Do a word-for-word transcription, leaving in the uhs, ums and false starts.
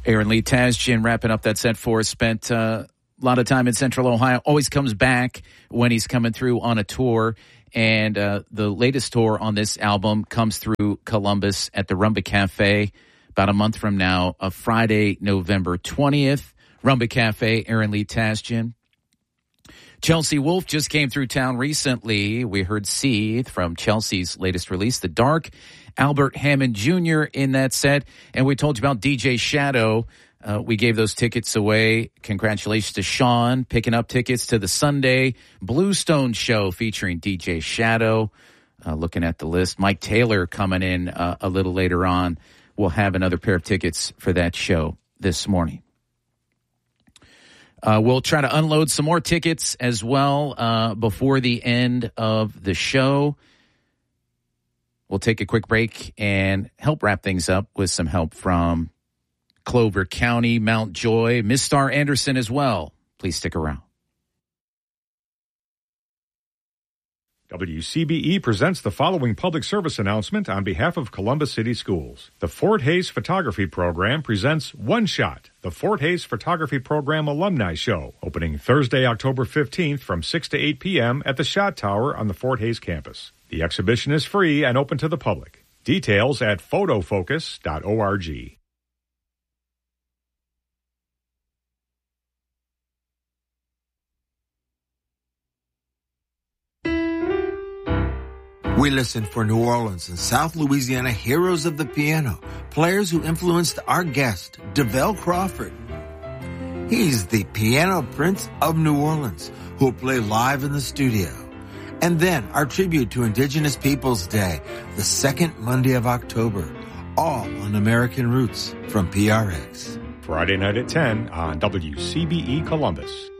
Aaron Lee Tasjian wrapping up that set for us. Spent uh, a lot of time in Central Ohio. Always comes back when he's coming through on a tour. And uh, the latest tour on this album comes through Columbus at the Rumba Cafe about a month from now, uh, Friday, November twentieth. Rumba Cafe, Aaron Lee Tasjian. Chelsea Wolfe just came through town recently. We heard Seethe from Chelsea's latest release, The Dark. Albert Hammond Junior in that set. And we told you about D J Shadow. Uh, we gave those tickets away. Congratulations to Sean picking up tickets to the Sunday Bluestone show featuring D J Shadow. Uh, looking at the list, Mike Taylor coming in uh, a little later on. We'll have another pair of tickets for that show this morning. Uh, we'll try to unload some more tickets as well uh, before the end of the show. We'll take a quick break and help wrap things up with some help from Clover County, Mount Joy, Miss Star Anderson as well. Please stick around. W C B E presents the following public service announcement on behalf of Columbus City Schools. The Fort Hays Photography Program presents One Shot, the Fort Hays Photography Program Alumni Show, opening Thursday, October fifteenth from six to eight p.m. at the Shot Tower on the Fort Hays campus. The exhibition is free and open to the public. Details at photofocus dot org. We listen for New Orleans and South Louisiana heroes of the piano, players who influenced our guest, DeVell Crawford. He's the piano prince of New Orleans, who will play live in the studio. And then our tribute to Indigenous Peoples Day, the second Monday of October, all on American Roots from P R X. Friday night at ten on W C B E Columbus.